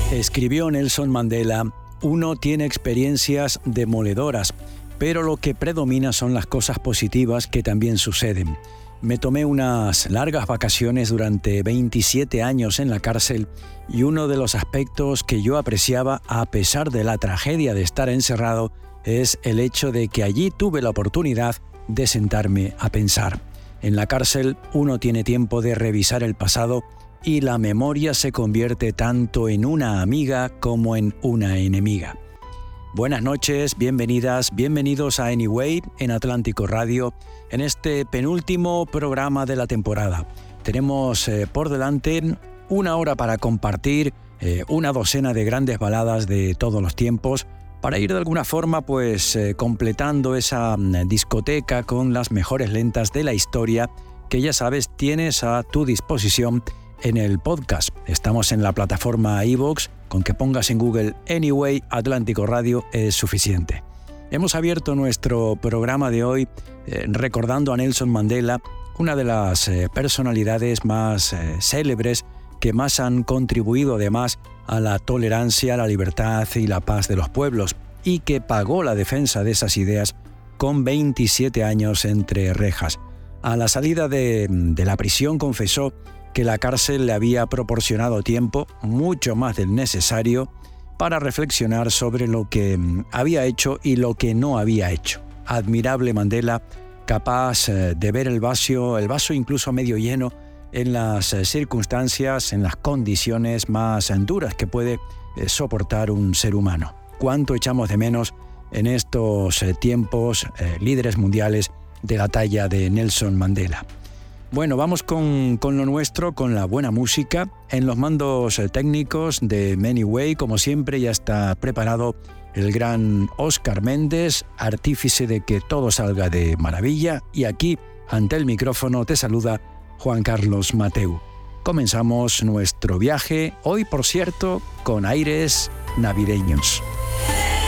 Escribió Nelson Mandela: uno tiene experiencias demoledoras, pero lo que predomina son las cosas positivas que también suceden. Me tomé unas largas vacaciones durante 27 años en la cárcel y uno de los aspectos que yo apreciaba, a pesar de la tragedia de estar encerrado, es el hecho de que allí tuve la oportunidad de sentarme a pensar. En la cárcel uno tiene tiempo de revisar el pasado y la memoria se convierte tanto en una amiga como en una enemiga. Buenas noches, bienvenidas, bienvenidos a Anyway en Atlántico Radio, en este penúltimo programa de la temporada. Tenemos por delante una hora para compartir una docena de grandes baladas de todos los tiempos, para ir de alguna forma completando esa discoteca con las mejores lentas de la historia que, ya sabes, tienes a tu disposición en el podcast. Estamos en la plataforma iVoox, con que pongas en Google Anyway Atlántico Radio es suficiente. Hemos abierto nuestro programa de hoy recordando a Nelson Mandela, una de las personalidades más célebres que más han contribuido además a la tolerancia, la libertad y la paz de los pueblos, y que pagó la defensa de esas ideas con 27 años entre rejas. A la salida de la prisión confesó que la cárcel le había proporcionado tiempo, mucho más del necesario, para reflexionar sobre lo que había hecho y lo que no había hecho. Admirable Mandela, capaz de ver el vaso incluso medio lleno en las circunstancias, en las condiciones más duras que puede soportar un ser humano. ¿Cuánto echamos de menos en estos tiempos líderes mundiales de la talla de Nelson Mandela? Bueno, vamos con lo nuestro, con la buena música. En los mandos técnicos de Anyway, como siempre, ya está preparado el gran Óscar Méndez, artífice de que todo salga de maravilla. Y aquí, ante el micrófono, te saluda Juan Carlos Mateu. Comenzamos nuestro viaje, hoy, por cierto, con aires navideños.